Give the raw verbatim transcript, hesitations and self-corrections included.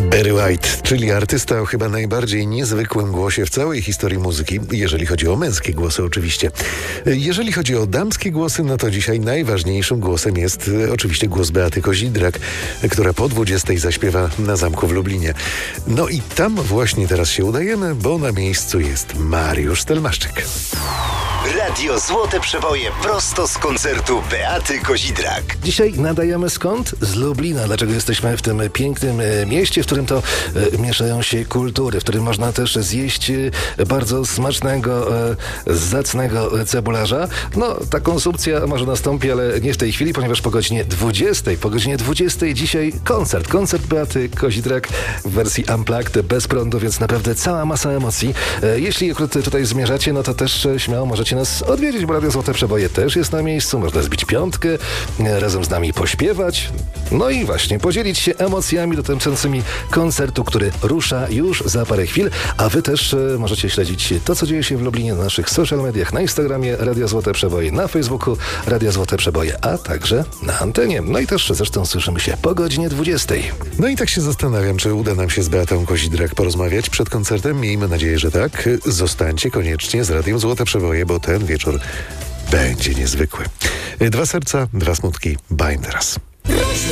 Barry White, czyli artysta o chyba najbardziej niezwykłym głosie w całej historii muzyki, jeżeli chodzi o męskie głosy oczywiście. Jeżeli chodzi o damskie głosy, no to dzisiaj najważniejszym głosem jest e, oczywiście głos Beaty Kozidrak, która po dwudziestej zaśpiewa na Zamku w Lublinie. No i tam właśnie teraz się udajemy, bo na miejscu jest Mariusz Stelmaszczyk. Radio Złote Przeboje prosto z koncertu Beaty Kozidrak. Dzisiaj nadajemy skąd? Z Lublina. Dlaczego jesteśmy w tym pięknym e, mieście, w którym to e, mieszają się kultury, w którym można też zjeść e, bardzo smacznego, e, zacnego cebularza. No, ta konsumpcja może nastąpi, ale nie w tej chwili, ponieważ po godzinie dwudziestej, po godzinie dwudziestej dzisiaj koncert. Koncert Beaty Kozidrak w wersji unplugged, bez prądu, więc naprawdę cała masa emocji. E, jeśli akurat tutaj zmierzacie, no to też e, śmiało możecie nas odwiedzić, bo Radio Złote Przeboje też jest na miejscu. Można zbić piątkę, e, razem z nami pośpiewać. No i właśnie podzielić się emocjami dotyczącymi koncertu, który rusza już za parę chwil, a wy też e, możecie śledzić to, co dzieje się w Lublinie na naszych social mediach, na Instagramie Radio Złote Przeboje, na Facebooku Radio Złote Przeboje, a także na antenie. No i też zresztą słyszymy się po godzinie dwudziestej. No i tak się zastanawiam, czy uda nam się z Beatą Kozidrak porozmawiać przed koncertem. Miejmy nadzieję, że tak. Zostańcie koniecznie z Radiem Złote Przeboje, bo ten wieczór będzie niezwykły. Dwa serca, dwa smutki, bajem teraz.